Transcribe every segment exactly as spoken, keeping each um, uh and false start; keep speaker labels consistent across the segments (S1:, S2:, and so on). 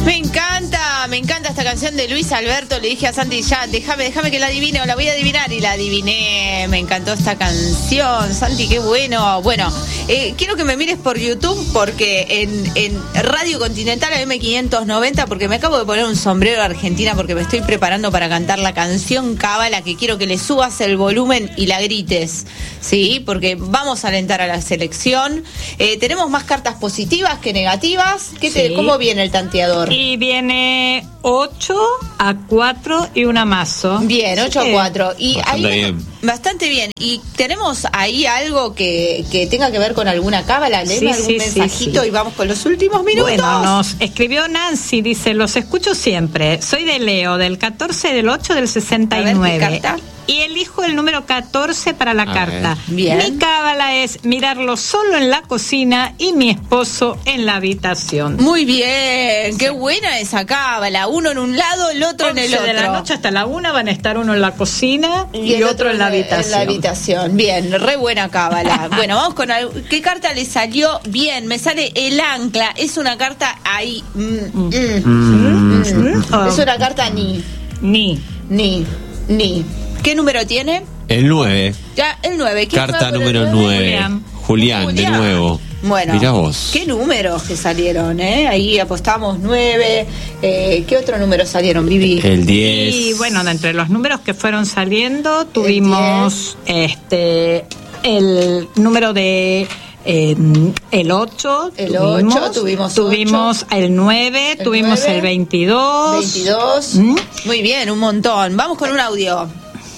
S1: Me encanta, me encanta esta canción de Luis Alberto. Le dije a Santi, ya, déjame, déjame que la adivine, o la voy a adivinar, y la adiviné. Me encantó esta canción. Santi, qué bueno. Bueno, eh, quiero que me mires por YouTube, porque en, en Radio Continental M quinientos noventa, porque me acabo de poner un sombrero de Argentina, porque me estoy preparando para cantar la canción Cábala, que quiero que le subas el volumen y la grites, ¿sí? Porque vamos a alentar a la selección. Eh, tenemos más cartas positivas que negativas. ¿Qué te,
S2: Sí.
S1: ¿Cómo viene el tanteador?
S2: Y viene ocho a cuatro y un amazo.
S1: Bien, ocho a cuatro. Y
S3: Bastante
S1: ahí,
S3: bien.
S1: Bastante bien. ¿Y tenemos ahí algo que, que tenga que ver con alguna cábala? Leeme
S2: Sí,
S1: algún
S2: sí, sí,
S1: mensajito
S2: sí.
S1: y vamos con los últimos minutos.
S2: Bueno, nos escribió Nancy, dice, los escucho siempre. Soy de Leo, del catorce, del ocho, del sesenta y nueve.
S1: A ver, ¿qué carta?
S2: Y elijo el número catorce para la
S3: A
S2: carta.
S1: ver. Bien.
S2: Mi cábala es mirarlo solo en la cocina y mi esposo en la habitación.
S1: Muy bien, qué buena esa cábala. Uno en un lado, el otro en el
S2: once
S1: otro.
S2: de la noche hasta la una van a estar uno en la cocina y,
S1: el
S2: otro en la habitación.
S1: En la habitación. Bien, re buena cábala. Bueno, vamos con al- ¿qué carta le salió? Bien, me sale el ancla. Es una carta ahí. Mm, mm, mm, mm.
S2: Oh.
S1: Es una carta ni,
S2: Ni.
S1: ni, ni. ¿Qué número tiene?
S3: El nueve.
S1: Ya, el nueve. ¿Qué
S3: Carta
S1: fue por el
S3: número
S1: nueve?
S3: nueve.
S2: Julián.
S3: Julián,
S1: Julián.
S3: de nuevo.
S1: Bueno,
S3: Mirá vos.
S1: qué números que salieron, ¿eh? Ahí apostamos nueve. Eh, ¿Qué otro número salieron, Vivi?
S3: El diez.
S2: Y bueno, de entre los números que fueron saliendo, tuvimos este el número de eh, el ocho,
S1: El
S2: tuvimos,
S1: ocho, tuvimos
S2: tuvimos el nueve,
S1: El
S2: tuvimos
S1: nueve,
S2: el veintidós.
S1: veintidós.
S2: ¿Mm?
S1: Muy bien, un montón. Vamos con un audio.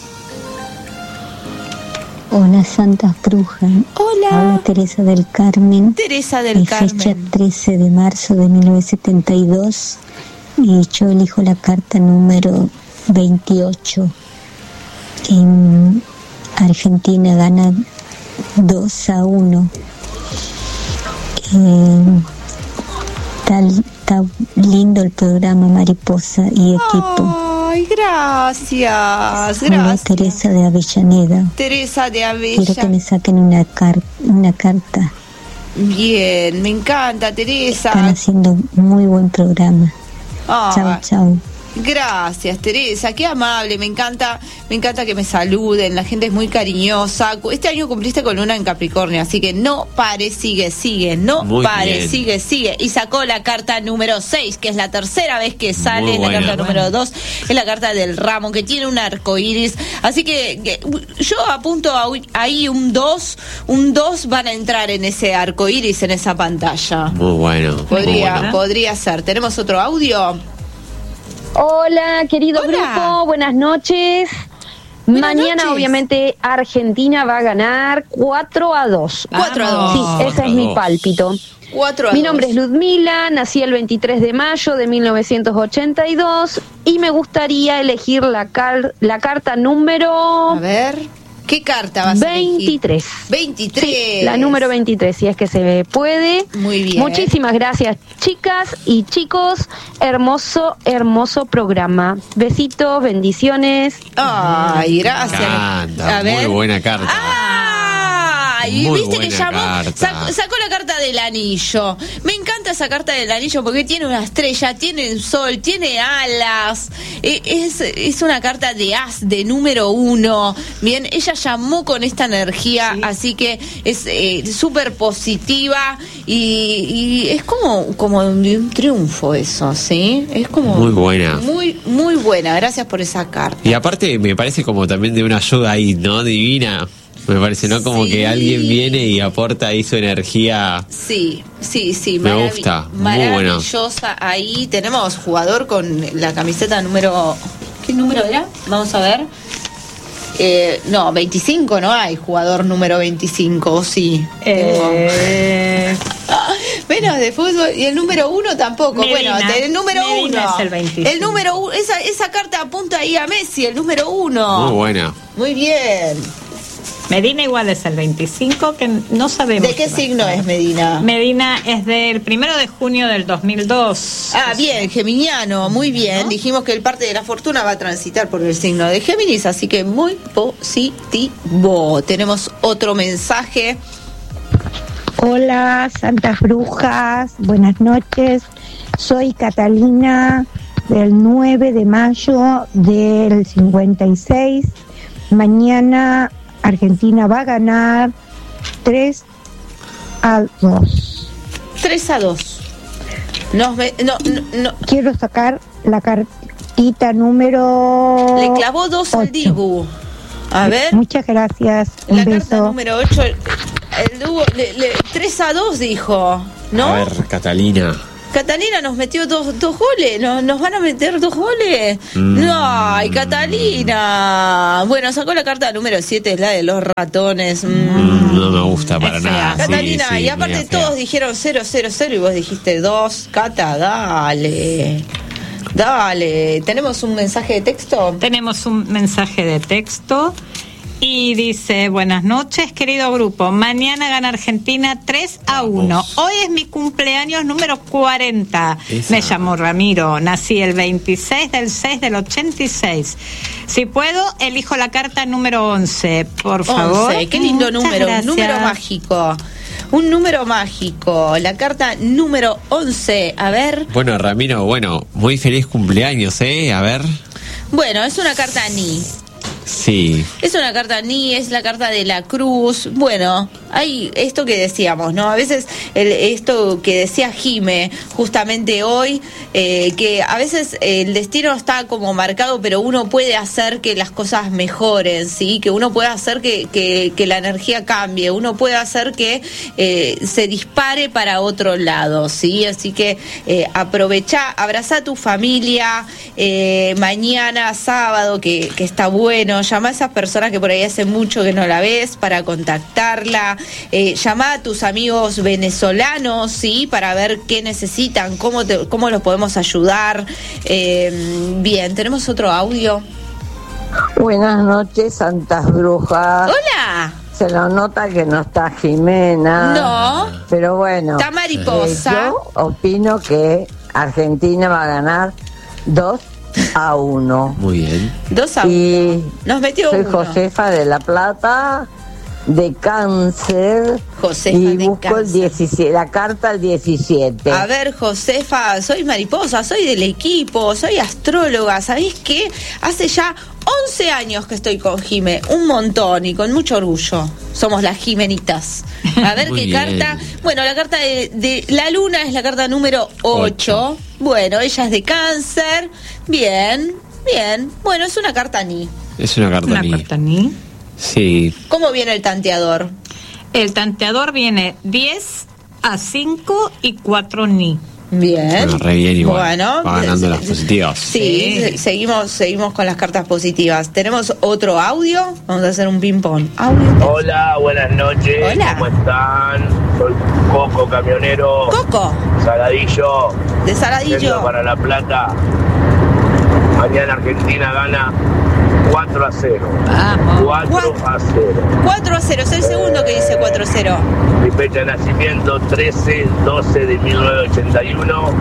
S4: Hola, Santa Bruja.
S1: Hola.
S4: Habla Teresa del Carmen.
S1: Teresa del
S4: Y fecha
S1: Carmen.
S4: trece de marzo de mil novecientos setenta y dos. Y yo elijo la carta número veintiocho. Y mm, Argentina gana dos a uno. Eh, tal, está lindo el programa, Mariposa y equipo.
S1: Ay, gracias,
S4: Hola,
S1: gracias.
S4: Teresa de Avellaneda.
S1: Teresa de
S4: Quiero que me
S1: Avella.
S4: saquen una, car- una carta.
S1: Bien, me encanta,
S4: Están
S1: Teresa.
S4: haciendo muy buen programa.
S1: Ah,
S4: Chau, chau.
S1: gracias, Teresa, qué amable, me encanta, me encanta que me saluden, la gente es muy cariñosa. Este año cumpliste con luna en Capricornio, así que no pare, sigue, sigue, no
S3: Muy
S1: pare,
S3: bien.
S1: sigue, sigue. Y sacó la carta número seis, que es la tercera vez que sale,
S3: Muy
S1: la
S3: buena.
S1: carta número dos, es la carta del ramo, que tiene un arco iris. Así que, que yo apunto a, un- ahí un dos, un dos van a entrar en ese arco iris, en esa pantalla.
S3: Muy bueno. muy
S1: Podría,
S3: bueno.
S1: podría ser. ¿Tenemos otro audio?
S5: Hola, querido
S1: Hola.
S5: grupo, buenas noches.
S1: Buenas
S5: Mañana,
S1: noches.
S5: obviamente, Argentina va a ganar cuatro a dos.
S1: cuatro a
S2: Vamos.
S5: Sí,
S1: dos.
S5: ese
S3: cuatro a
S5: es mi
S3: dos.
S5: pálpito.
S1: cuatro a
S5: Mi
S1: dos.
S5: nombre es Ludmila, nací el veintitrés de mayo de mil novecientos ochenta y dos y me gustaría elegir la, car- la carta número
S1: A ver, ¿qué carta vas a elegir?
S5: veintitrés.
S1: veintitrés.
S5: Sí, la número veintitrés, si es que se puede.
S1: Muy bien.
S5: Muchísimas gracias, chicas y chicos. Hermoso, hermoso programa. Besitos, bendiciones.
S1: Ay, gracias.
S3: Canta,
S1: A ver.
S3: muy buena carta.
S1: Ay,
S3: Muy
S1: viste que
S3: buena
S1: llamó,
S3: carta.
S1: sacó, sacó la carta del anillo. Me encanta esa carta del anillo porque tiene una estrella, tiene el sol, tiene alas. Eh, Es, es una carta de as, de número uno. Bien, ella llamó con esta energía, así que es eh, súper positiva y, y es como, como de un triunfo eso, ¿sí? Es como
S3: Muy buena.
S1: Muy, muy buena. Gracias por esa carta.
S3: Y aparte me parece como también de una ayuda ahí, ¿no? Divina. Me parece, ¿no? Como
S1: Sí.
S3: que alguien viene y aporta ahí su energía.
S1: Sí, sí, sí.
S3: Me
S1: marav-
S3: gusta, muy bueno.
S1: Maravillosa. Ahí tenemos jugador con la camiseta número... ¿Qué número era? Vamos a ver. Eh, no, veinticinco no hay jugador número veinticinco, ¿o sí?
S2: Eh,
S1: Ah, menos de fútbol. Y el número uno tampoco.
S2: Medina.
S1: Bueno, el número
S2: Medina
S1: uno.
S2: es el veinticinco.
S1: El número uno. Esa, esa carta apunta ahí a Messi, el número uno.
S3: Muy buena.
S1: Muy bien.
S2: Medina igual es el veinticinco, que no sabemos.
S1: ¿De qué
S2: va a
S1: signo
S2: ser.
S1: es Medina?
S2: Medina es del primero de junio del dos mil dos.
S1: Ah, bien, geminiano, muy bien. Dijimos que el parte de la fortuna va a transitar por el signo de Géminis, así que muy positivo. Tenemos otro mensaje.
S6: Hola, santas brujas, buenas noches. Soy Catalina del nueve de mayo del cincuenta y seis. Mañana Argentina va a ganar tres a dos.
S1: tres a dos. Nos ve, no, no, no.
S6: Quiero sacar la cartita número...
S1: Le clavó dos al Dibu. A ver.
S6: Muchas gracias. Un
S1: la
S6: beso.
S1: carta número ocho. El, el Dibu, le, le, tres a dos dijo, ¿no?
S3: A ver, Catalina.
S1: Catalina nos metió dos, dos goles, ¿Nos, ¿nos van a meter dos goles?
S3: Mm.
S1: No, ay, Catalina. Bueno, sacó la carta número siete, es la de los ratones. Mm.
S3: Mm, no me gusta para
S2: Es
S3: nada.
S2: fea.
S1: Catalina,
S3: Sí, sí,
S1: y aparte
S3: media fea.
S1: todos dijeron cero, cero, cero y vos dijiste dos. Cata, dale. Dale. ¿Tenemos un mensaje de texto?
S2: Tenemos un mensaje de texto y dice: buenas noches, querido grupo. Mañana gana Argentina tres a uno. Hoy es mi cumpleaños número cuarenta.
S3: Esa.
S2: Me llamo Ramiro. Nací el veintiséis del seis del ochenta y seis. Si puedo, elijo la carta número once, por favor.
S1: once, qué lindo
S2: Muchas
S1: número,
S2: gracias.
S1: un número mágico. Un número mágico. La carta número once. A ver.
S3: Bueno, Ramiro, bueno, muy feliz cumpleaños, ¿eh? A ver.
S1: Bueno, es una carta Ni.
S3: Sí.
S1: Es una carta Ni, es la carta de la cruz. Bueno, hay esto que decíamos, ¿no? A veces el, esto que decía Jime justamente hoy, eh, que a veces el destino está como marcado, pero uno puede hacer que las cosas mejoren, ¿sí? Que uno puede hacer que, que, que la energía cambie, uno puede hacer que eh, se dispare para otro lado, ¿sí? Así que eh, aprovecha, abraza a tu familia, eh, mañana, sábado, que, que está bueno. Llama a esas personas que por ahí hace mucho que no la ves para contactarla. Eh, llama a tus amigos venezolanos, ¿sí? Para ver qué necesitan, cómo, te, cómo los podemos ayudar. Eh, bien, ¿tenemos otro audio?
S7: Buenas noches, Santas Brujas.
S1: ¡Hola!
S7: Se lo nota que no está Jimena.
S1: No.
S7: Pero bueno.
S1: Está Mariposa.
S7: eh, yo opino que Argentina va a ganar dos a uno.
S3: Muy bien.
S1: Dos a uno.
S7: Y
S1: Nos metió
S7: soy
S1: uno.
S7: Josefa de La Plata, de Cáncer.
S1: Josefa
S7: y
S1: de
S7: busco el
S1: Cáncer.
S7: diecisiete, la carta al diecisiete.
S1: A ver, Josefa, soy mariposa, soy del equipo, soy astróloga. ¿Sabéis qué? Hace ya once años que estoy con Jime, un montón y con mucho orgullo. Somos las Jimenitas. A ver
S3: Muy
S1: qué
S3: bien.
S1: carta. Bueno, la carta de, de la luna es la carta número ocho. Bueno, ella es de Cáncer. Bien, bien. Bueno, es una carta Ni.
S3: Es una carta
S2: Una
S3: Ni.
S2: carta Ni.
S3: Sí.
S1: ¿Cómo viene el tanteador?
S2: El tanteador viene diez a cinco y cuatro Ni.
S1: Bien.
S3: Bueno, re bien igual.
S1: Bueno,
S3: Va ganando
S1: eh,
S3: las positivas.
S1: Sí,
S2: Sí.
S1: se- seguimos, seguimos con las cartas positivas. ¿Tenemos otro audio? Vamos a hacer un ping-pong. Audio.
S8: Hola, buenas noches.
S1: Hola.
S8: ¿Cómo están? Soy Coco, camionero.
S1: Coco,
S8: Saladillo.
S1: de
S8: Yendo
S1: Saladillo.
S8: para La Plata. Mañana Argentina gana cuatro a cero.
S2: Vamos.
S8: cuatro a cero.
S1: cuatro a cero, es el segundo que dice cuatro a cero.
S8: Mi fecha de nacimiento trece doce de mil novecientos ochenta y uno.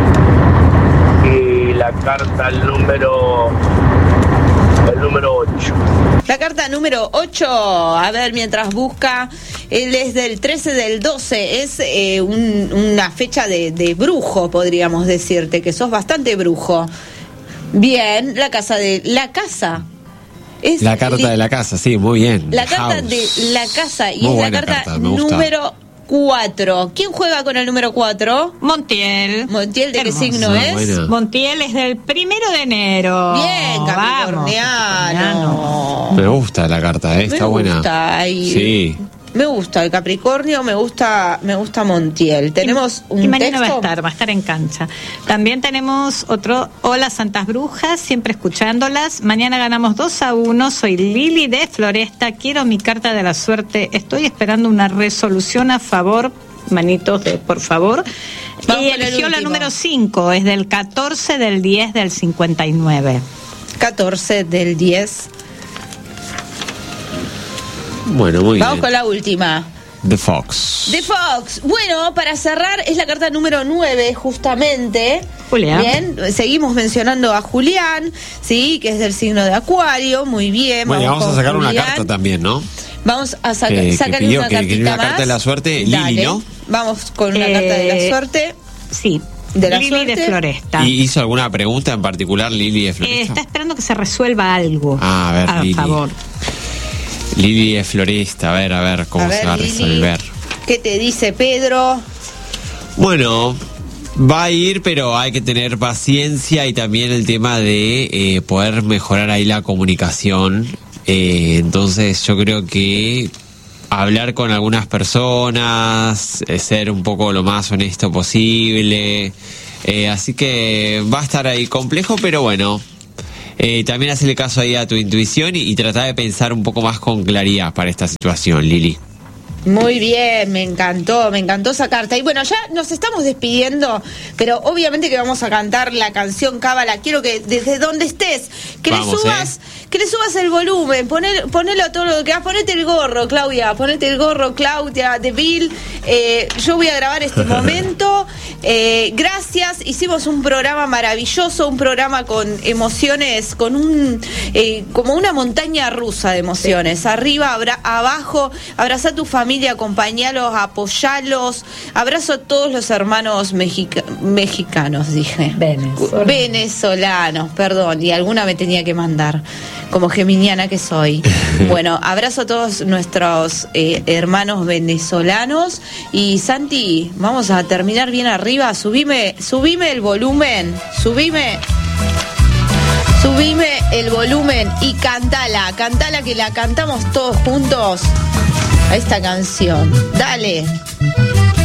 S8: Y la carta el número el número ocho.
S1: La carta número ocho, a ver, mientras busca, él es del trece del doce, es eh, un- una fecha de, de brujo, podríamos decirte, que sos bastante brujo. Bien, la casa de... La casa. Es
S3: La carta
S1: li-
S3: de la casa, sí, muy bien.
S1: La carta
S3: House.
S1: de la casa y
S3: Muy
S1: es la
S3: buena
S1: carta,
S3: carta, me gusta.
S1: número cuatro. ¿Quién juega con el número cuatro?
S2: Montiel.
S1: Montiel, ¿de qué
S2: Hermoso.
S1: signo
S3: Muy
S1: es?
S3: buena.
S2: Montiel es del primero de enero.
S1: Bien,
S2: Vamos,
S1: capricorniano.
S3: Me gusta la carta, ¿eh?
S1: Me
S3: Está buena.
S1: gusta, y-
S3: Sí.
S1: Me gusta el Capricornio, me gusta, me gusta Montiel. Tenemos
S2: y,
S1: un
S2: y mañana
S1: texto.
S2: va a estar, va a estar en cancha. También tenemos otro, hola Santas Brujas, siempre escuchándolas. Mañana ganamos dos a uno, soy Lili de Floresta, quiero mi carta de la suerte, estoy esperando una resolución a favor, manitos de por favor.
S1: Vamos
S2: y
S1: con el
S2: eligió la
S1: último.
S2: número cinco, es del catorce del diez del cincuenta y nueve.
S1: catorce del diez.
S3: Bueno, muy
S1: Vamos
S3: bien.
S1: con la última.
S3: The Fox.
S1: The Fox. Bueno, para cerrar, es la carta número nueve, justamente.
S2: Julián.
S1: Bien, seguimos mencionando a Julián, sí, que es del signo de Acuario. Muy bien.
S3: Bueno, y
S1: vamos
S3: vamos a
S1: con
S3: sacar una
S1: Julián.
S3: carta también, ¿no?
S1: Vamos a sacar
S3: Que- que
S1: sacarle
S3: pidió
S1: una
S3: que- que
S1: cartita
S3: una carta
S1: más.
S3: de la suerte, Lili,
S1: Dale.
S3: ¿no?
S1: Vamos con una
S2: Eh,
S1: carta de la suerte.
S2: Sí,
S1: de la
S2: Lili
S1: suerte.
S2: de Floresta.
S3: ¿Y hizo alguna pregunta en particular Lili de
S2: Eh,
S3: Floresta?
S2: está esperando que se resuelva algo.
S3: Ah, a ver,
S2: a
S3: Lili.
S2: favor.
S3: Lili de Floresta, a ver, a ver cómo
S1: A ver,
S3: se va a
S1: Lili,
S3: resolver.
S1: ¿qué te dice Pedro?
S3: Bueno, va a ir, pero hay que tener paciencia y también el tema de eh, poder mejorar ahí la comunicación. Eh, entonces yo creo que hablar con algunas personas, eh, ser un poco lo más honesto posible. Eh, así que va a estar ahí complejo, pero bueno. Eh, también hacerle caso ahí a tu intuición y, y tratar de pensar un poco más con claridad para esta situación, Lili.
S1: Muy bien, me encantó, me encantó esa carta. Y bueno, ya nos estamos despidiendo, pero obviamente que vamos a cantar la canción Cábala. Quiero que desde donde estés, que
S3: Vamos,
S1: le subas,
S3: ¿eh?
S1: que le subas el volumen, ponelo, ponelo a todo lo que hagas, ponete el gorro, Claudia, ponete el gorro, Claudia, de Bill. Eh, yo voy a grabar este momento. Eh, gracias, hicimos un programa maravilloso, un programa con emociones, con un eh, como una montaña rusa de emociones. Sí. Arriba, abra, abajo, abraza a tu familia, acompañalos, apoyalos. Abrazo a todos los hermanos mexica- mexicanos, dije.
S2: Venezolanos.
S1: Venezolanos, perdón, y alguna me tenía que mandar, como geminiana que soy. Bueno, abrazo a todos nuestros eh, hermanos venezolanos. Y Santi, vamos a terminar bien arriba. Subime, subime el volumen, subime. Subime el volumen y cantala, cantala que la cantamos todos juntos a esta canción. Dale.